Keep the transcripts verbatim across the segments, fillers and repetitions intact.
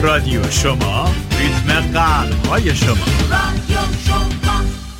رادیو شما، ریتم قلب‌های شما. رادیو شما.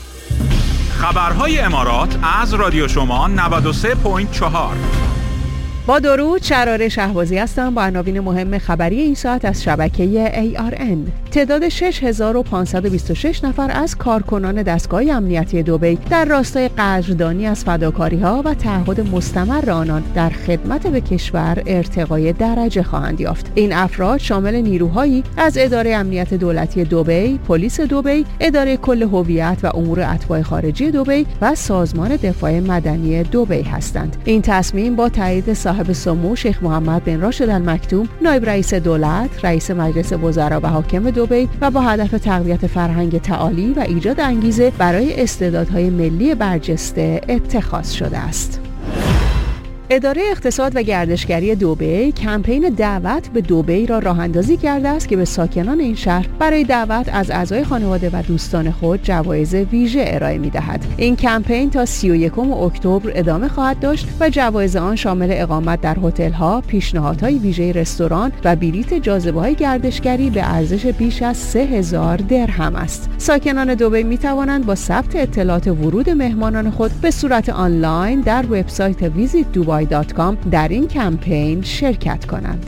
خبرهای امارات از رادیو شما نود و سه ممیز چهار. با درود، شراره شهبازی هستم با عناوین مهم خبری این ساعت از شبکه ای آر ان. تعداد شش هزار و پانصد و بیست و شش نفر از کارکنان دستگاه امنیتی دبی در راستای قدردانی از فداکاری‌ها و تعهد مستمر آنان در خدمت به کشور ارتقای درجه خواهند یافت. این افراد شامل نیروهایی از اداره امنیت دولتی دبی، پلیس دبی، اداره کل هویت و امور اتباع خارجی دبی و سازمان دفاع مدنی دبی هستند. این تصمیم با تایید صاحب سمو شیخ محمد بن راشد المکتوم، نایب رئیس دولت، رئیس مجلس وزرا و حاکم دبی و با هدف تقویت فرهنگ تعالی و ایجاد انگیزه برای استعدادهای ملی برجسته اتخاذ شده است. اداره اقتصاد و گردشگری دبی کمپین دعوت به دبی را راه‌اندازی کرده است که به ساکنان این شهر برای دعوت از اعضای خانواده و دوستان خود جوایز ویژه ارائه می‌دهد. این کمپین تا سی و یکم اکتبر ادامه خواهد داشت و جوایز آن شامل اقامت در هتل‌ها، پیشنهادهای ویژه رستوران و بلیت جاذبه‌های گردشگری به ارزش بیش از سه هزار درهم است. ساکنان دبی می‌توانند با ثبت اطلاعات ورود مهمانان خود به صورت آنلاین در وبسایت ویزیت دوبای دات کام در این کمپین شرکت کنند.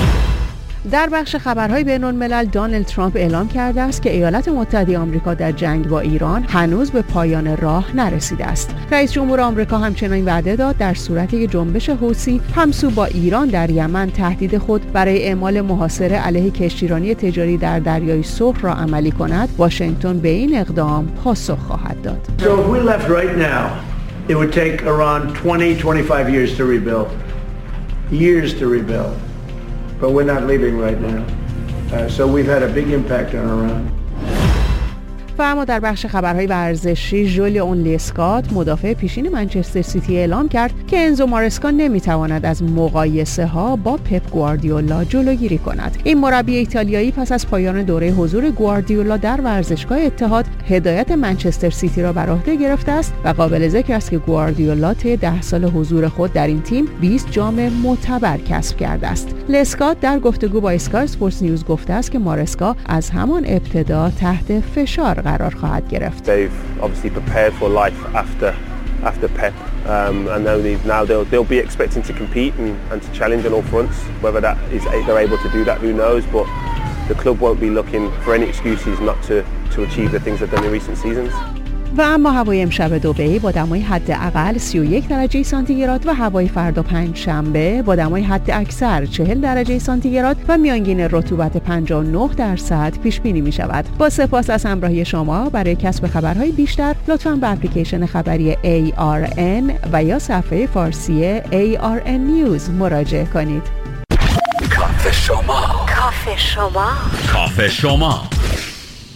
در بخش خبرهای بین‌الملل، دونالد ترامپ اعلام کرده است که ایالات متحده آمریکا در جنگ با ایران هنوز به پایان راه نرسیده است. رئیس جمهور آمریکا همچنین وعده داد در صورتی که جنبش حوثی همسو با ایران در یمن تهدید خود برای اعمال محاصره علیه کشتیرانی تجاری در دریای سرخ را عملی کند، واشنگتن به این اقدام پاسخ خواهد داد. So if we left right now, it would take Iran twenty, twenty-five years to rebuild. Years to rebuild. But we're not leaving right now. Uh, so we've had a big impact on Iran. و اما در بخش خبرهای ورزشی، ژولیون لیسکات مدافع پیشین منچستر سیتی اعلام کرد که انزو مارسکا نمیتواند از مقایسه ها با پپ گواردیولا جلوگیری کند. این مربی ایتالیایی پس از پایان دوره حضور گواردیولا در ورزشگاه اتحاد هدایت منچستر سیتی را بر عهده گرفته است و قابل ذکر است که گواردیولا طی ده سال حضور خود در این تیم بیست جام معتبر کسب کرده است. لیسکات در گفتگو با اسکای اسپورتس نیوز گفته است که مارسکا از همان ابتدا تحت فشار قرار خواهد گرفت. They've obviously prepared for life after after Pep, um, and now they'll they'll be expecting to compete and, and to challenge on all fronts. Whether that is they're able to do that, who knows? But the club won't be looking for any excuses not to to achieve the things they've done in recent seasons. و اما هوای امشب دبی با دمای حداقل سی و یک درجه سانتیگراد و هوای فردا پنج شنبه با دمای حد اکثر چهل درجه سانتیگراد و میانگین رطوبت پنجاه و نه درصد پیش بینی می شود. با سپاس از همراهی شما. برای کسب خبرهای بیشتر لطفاً به اپلیکیشن خبری ای آر ان و یا صفحه فارسی ای آر ان نیوز مراجعه کنید. کافه شما. کافه شما. کافه شما.